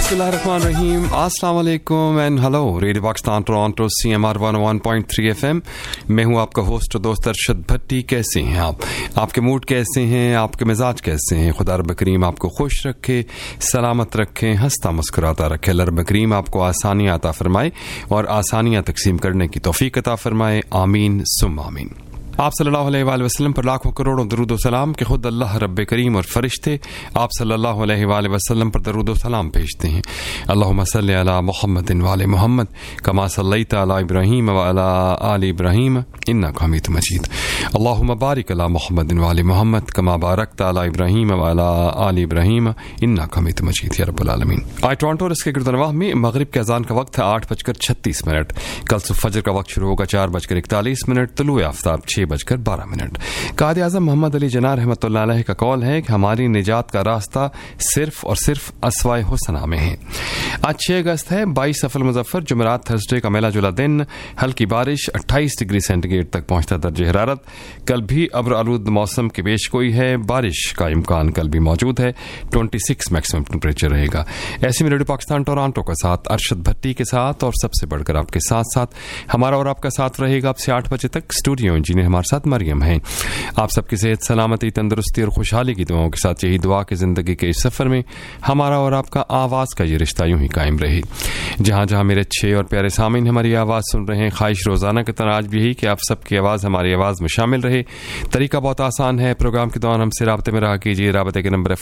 बिस्मिल्लाहिर्रहमानिर्रहीम, अस्सलाम वालेकुम and hello. Radio Pakistan Toronto CMR 101.3 FM। मैं हूं आपका होस्ट और दोस्त अरशद भट्टी। कैसे हैं आप? आपके मूड कैसे हैं? आपके मिजाज कैसे हैं? खुदा रब करीम आपको खुश रखे, सलामत रखे, हंसता मुस्कुराता रखे। अल्लाह रब करीम आपको आसानियां अता फरमाए और आसानियां तकसीम करने की तौफीक अता फरमाए। आमीन सुम आमीन। आप सल्लल्लाहु अलैहि वसल्लम पर लाखों करोड़ों दरूद व सलाम कि खुद अल्लाह रब्ब करीम और फरिश्ते आप सल्लल्लाहु अलैहि वसल्लम पर दरूद व सलाम भेजते हैं। अल्लाहुम्मा सल्लि अला मुहम्मदिन व आले मुहम्मद कमा सल्लैता अला इब्राहीम व अला आलि इब्राहीम इन्नका हमीदुम मजीद। अल्लाहुम्मा बारिक अला मुहम्मदिन व आले मुहम्मद कमा बारकता अला इब्राहीम व अला आलि इब्राहीम इन्नका हमीदुम मजीद या रब्बल आलमीन। आज टोरंटो और इसके गिरदनवाह में मगरिब के अजान का वक्त है 8:36। कल सुबह फजर का वक्त शुरू होगा 4:41। तुलुए आफ्ताब 6:12। कायद आज़म मोहम्मद अली जिन्ना रहमतुल्लाह अलैह का कौल है कि हमारी निजात का रास्ता सिर्फ और सिर्फ अस्वाए हुस्ना में है। आज 6 अगस्त है, 22 सफर मुजफ्फर जुमेरात थर्सडे का मेला जुला दिन। हल्की बारिश 28 डिग्री सेंटीग्रेड तक पहुंचता दर्जे हरारत। कल भी अब्र आलूद मौसम की पेशगोई है, बारिश का इम्कान कल भी मौजूद है। 26 मैक्सिमम टेम्परेचर रहेगा। ऐसे में रेडियो पाकिस्तान टोरंटो के साथ अरशद भट्टी के साथ और सबसे बढ़कर आपके साथ साथ हमारा और आपका साथ रहेगा अब से 8 बजे तक। स्टूडियो इंजीनियर हमारे साथ मरियम है। आप सबकी सेहत सलामती तंदुरुस्ती और खुशहाली की दुआओं के साथ यही दुआ कि जिंदगी के इस सफर में हमारा और आपका आवाज का ये रिश्ता यूं ही कायम रहे। जहां जहां मेरे अच्छे और प्यारे सामीन हमारी आवाज सुन रहे हैं, ख्वाहिश रोजाना की तरह आज भी यही कि आप सबकी आवाज हमारी आवाज में शामिल रहे। तरीका बहुत आसान है। प्रोग्राम के दौरान हमसे राब्ते में रहा कीजिए। राब्ते के नंबर है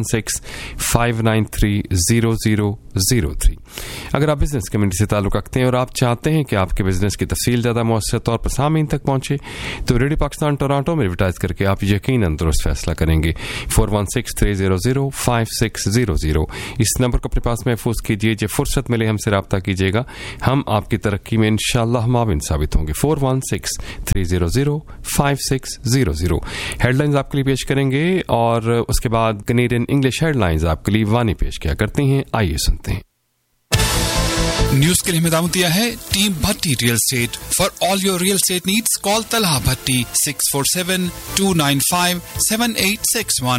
416-593-0003। अगर आप बिजनेस कम्युनिटी से ताल्लुक रखते हैं और आप चाहते हैं कि आपके बिजनेस की तफसील ज्यादा मौसर तौर पर सामीन तक पहुंचे तो रेडियो पाकिस्तान टोरंटो में एडवर्टाइज करके आप यकीनन दुरुस्त फैसला करेंगे। 416-300-5600 इस नंबर को अपने पास महफूज कीजिए। जब फुर्सत मिले हमसे रब्ता कीजिएगा, हम आपकी तरक्की में इंशाअल्लाह माविन साबित होंगे। 416-300-5600 हेडलाइंस आपके लिए पेश करेंगे और उसके बाद कैनेडियन इंग्लिश हेडलाइंस आपके लिए वानी पेश किया करते हैं। आइए सुनते हैं। न्यूज के लिए हिदायत दिया है team Bhatti real estate. For all your real estate needs call Talha भट्टी 647-295-7861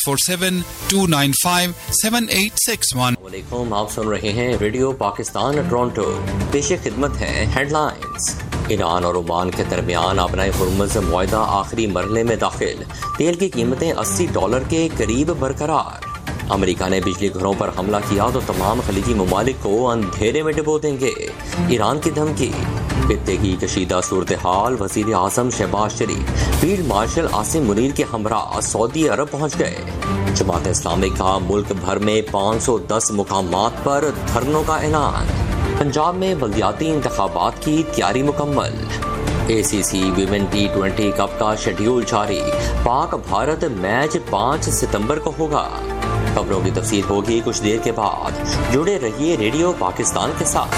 647-295-7861। वालेकुम, आप सुन रहे हैं रेडियो पाकिस्तान टोरंटो। पेश खिदमत है हेडलाइंस। ईरान और ओमान के दरमियान अपना हुर्मुज़ मुआहदा आखिरी मरहले में दाखिल। तेल की कीमतें $80 के करीब बरकरार। अमेरिका ने बिजली घरों पर हमला किया तो तमाम खलीजी ममालिक को अंधेरे में डुबो देंगे। ईरान की धमकी। खित्ते की कशीदा सूरत हाल। वज़ीर आज़म शहबाज शरीफ फील्ड मार्शल आसिम मुनीर के हमरा सऊदी अरब पहुंच गए। जमात इस्लामी का मुल्क भर में 510 मुकामात पर धरनों का ऐलान। पंजाब में बल्दियाती इंतखाबात की तैयारी मुकम्मल। ACC विमेन T20 कप का शेड्यूल जारी। पाक भारत मैच 5 सितंबर को होगा। खबरों की तफसील होगी कुछ देर के बाद। जुड़े रहिए रेडियो पाकिस्तान के साथ।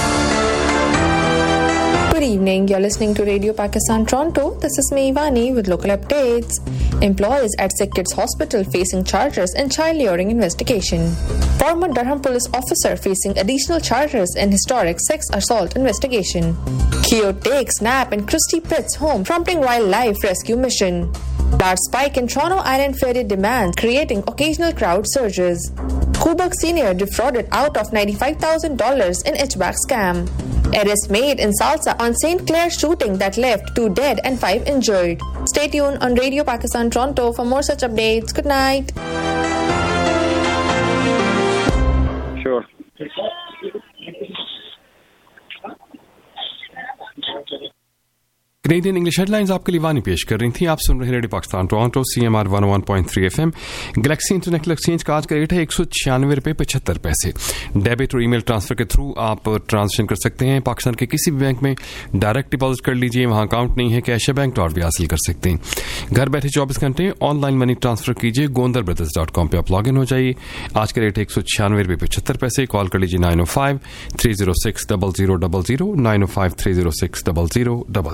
Good evening. You're listening to Radio Pakistan Toronto. This is me, Ivani, with local updates. Employees at Sick Kids Hospital facing charges in child rearing investigation. Former Durham police officer facing additional charges in historic sex assault investigation. Keo takes nap in Christie Pitt's home, prompting wildlife rescue mission. Large spike in Toronto Island ferry demand, creating occasional crowd surges. Kubak Senior defrauded out of $95,000 in HVAC scam. Arrest made in Salsa on St. Clair shooting that left 2 dead and 5 injured. Stay tuned on Radio Pakistan Toronto for more such updates. Good night. Sure. Canadian English headlines आपके लिए वानी पेश कर रही थी। आप सुन रहे radio Pakistan Toronto CMR 101.3 FM। Galaxy international exchange का आज का रेट है $196.75। डेबिट और ईमेल ट्रांसफर के थ्रू आप ट्रांजेक्शन कर सकते हैं। पाकिस्तान के किसी भी बैंक में डायरेक्ट डिपॉजिट कर लीजिए, वहां अकाउंट नहीं है, कैश बैंक डॉट भी हासिल कर सकते हैं। घर बैठे 24 घंटे ऑनलाइन मनी ट्रांसफर कीजिए। GondarBrothers.com पे आप लॉग इन हो जाइए। आज का रेट है $196.75। कॉल कर लीजिए 905-306-0000 905-306-0000।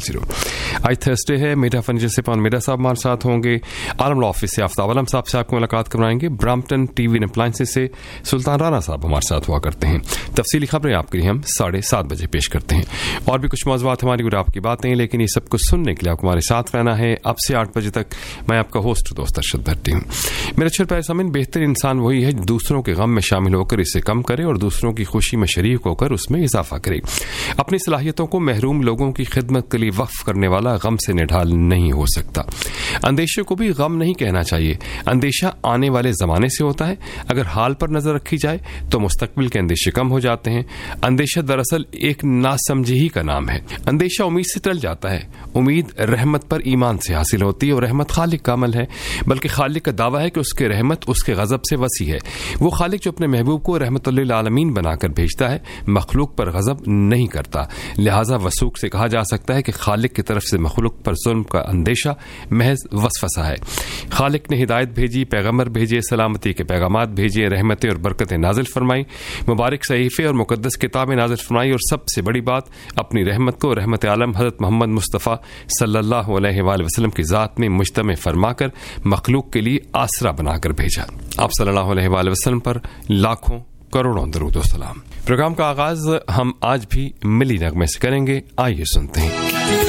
आज थर्सडे है। मीडिया फर्नीचर से पान मीडिया साहब हमारे साथ होंगे। आलम लॉ ऑफिस से आफ्ताब आलम साहब से आपको मुलाकात करवाएंगे। ब्राम्पटन टीवी एंड अप्लायंसेस से सुल्तान राना साहब हमारे साथ हुआ करते हैं। तफसीली खबरें आपके लिए हम 7:30 बजे पेश करते हैं। और भी कुछ मौज़ूआत हमारी और आपकी बातें, लेकिन ये सब कुछ सुनने के लिए आपको हमारे साथ रहना है। अब से 8 बजे तक मैं आपका होस्ट दोस्त अरशद भट्टी हूँ। मेरे अच्छे प्यारे सामीन, बेहतर इंसान वही है जो दूसरों के गम में शामिल होकर इसे कम करे और दूसरों की खुशी में शरीक होकर उसमें इजाफा करे। अपनी सलाहियतों को महरूम लोगों की खिदमत के लिए वक्फ करने वाला गम से निढाल नहीं हो सकता। अंदेशे को भी गम नहीं कहना चाहिए। अंदेशा आने वाले जमाने से होता है। अगर हाल पर नजर रखी जाए तो मुस्तकबिल के अंदेशे कम हो जाते हैं। अंदेशा दरअसल एक नासमझी ही का नाम है। अंदेशा उम्मीद से टल जाता है। उम्मीद रहमत पर ईमान से हासिल होती है और रहमत खालिक का अमल है, बल्कि खालिक का दावा है कि उसकी रहमत उसके गजब से वसी है। वो खालिक जो अपने महबूब को रहमतुल्लिल आलमीन बनाकर भेजता है, मखलूक पर गजब नहीं करता। लिहाजा वसूक से कहा जा सकता है कि खालिक की तरफ से मखलूक पर जुल्म का अंदेशा महज वसवसा है। खालिक ने हिदायत भेजी, पैगम्बर भेजे, सलामती के पैगामात भेजे, रहमतें और बरकतें नाजिल फरमाई, मुबारक सहीफे और मुकद्दस किताबें नाजिल फरमाई और सबसे बड़ी बात, अपनी रहमत को रहमत आलम हज़रत मोहम्मद मुस्तफ़ा सल्लल्लाहु अलैहि वसल्लम की ज़ात में मुज्तमे फरमाकर मखलूक के लिए आसरा बनाकर भेजा। आप सल्लल्लाहु अलैहि वसल्लम पर लाखों करोड़ों दरूद व सलाम। प्रोग्राम का आगाज हम आज भी मिली नगमे से करेंगे। आइए सुनते हैं।